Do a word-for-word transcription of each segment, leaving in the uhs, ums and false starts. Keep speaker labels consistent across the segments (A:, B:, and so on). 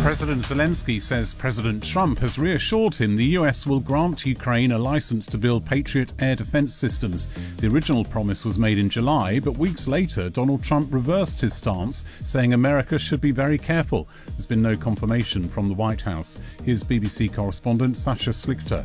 A: President Zelensky says President Trump has reassured him the U S will grant Ukraine a license to build Patriot air defense systems. The original promise was made in July, but weeks later Donald Trump reversed his stance, saying America should be very careful. There's been no confirmation from the White House. Here's B B C correspondent Sasha Slichter.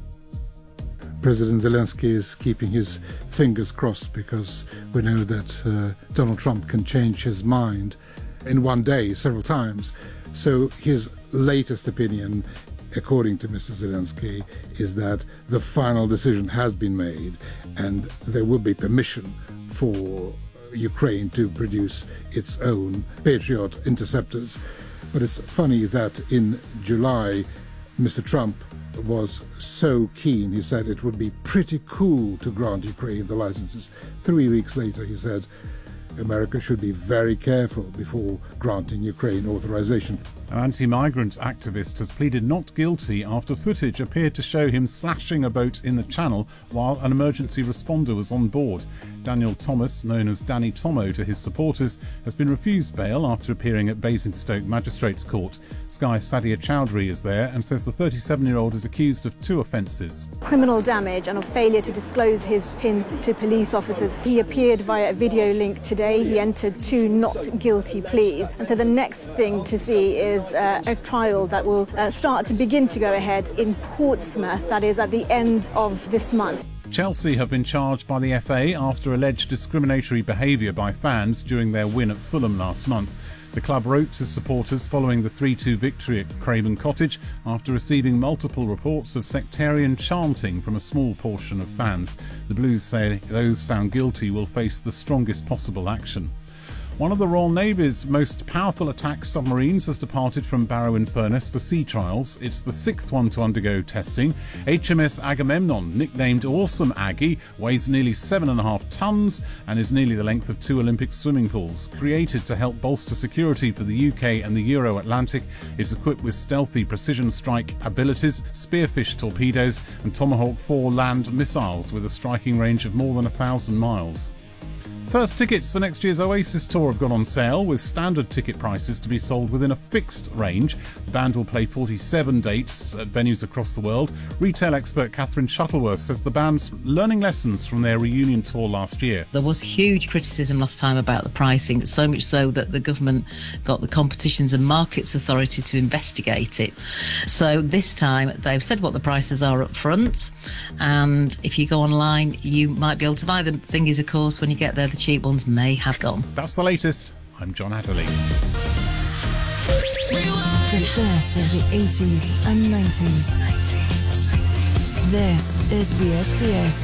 B: President Zelensky is keeping his fingers crossed because we know that uh, Donald Trump can change his mind in one day several times. So his latest opinion, according to Mister Zelensky, is that the final decision has been made and there will be permission for Ukraine to produce its own Patriot interceptors. But it's funny that in July, Mister Trump was so keen, he said it would be pretty cool to grant Ukraine the licenses. Three weeks later, he said America should be very careful before granting Ukraine authorization.
A: An anti-migrant activist has pleaded not guilty after footage appeared to show him slashing a boat in the channel while an emergency responder was on board. Daniel Thomas, known as Danny Tomo to his supporters, has been refused bail after appearing at Basingstoke Magistrates Court. Sky Sadia Chowdhury is there and says the thirty-seven-year-old is accused of two offences.
C: Criminal damage and of failure to disclose his PIN to police officers. He appeared via a video link today. He entered two not guilty pleas. And so the next thing to see is is uh, a trial that will uh, start to begin to go ahead in Portsmouth, that is at the end of this month.
A: Chelsea have been charged by the F A after alleged discriminatory behaviour by fans during their win at Fulham last month. The club wrote to supporters following the three two victory at Craven Cottage after receiving multiple reports of sectarian chanting from a small portion of fans. The Blues say those found guilty will face the strongest possible action. One of the Royal Navy's most powerful attack submarines has departed from Barrow-in-Furness for sea trials. It's the sixth one to undergo testing. H M S Agamemnon, nicknamed Awesome Aggie, weighs nearly seven and a half tons and is nearly the length of two Olympic swimming pools. Created to help bolster security for the U K and the Euro-Atlantic, it's equipped with stealthy precision strike abilities, Spearfish torpedoes and Tomahawk four land missiles with a striking range of more than a thousand miles. First tickets for next year's Oasis tour have gone on sale, with standard ticket prices to be sold within a fixed range. The band will play forty-seven dates at venues across the world. Retail expert Catherine Shuttleworth says the band's learning lessons from their reunion tour last year.
D: There was huge criticism last time about the pricing, so much so that the government got the Competitions and Markets Authority to investigate it. So this time they've said what the prices are up front, and if you go online you might be able to buy them. The thing is, of course, when you get there, the cheap ones may have gone.
A: That's the latest. I'm John Adderley.
E: The best of the eighties and nineties. This is B F B S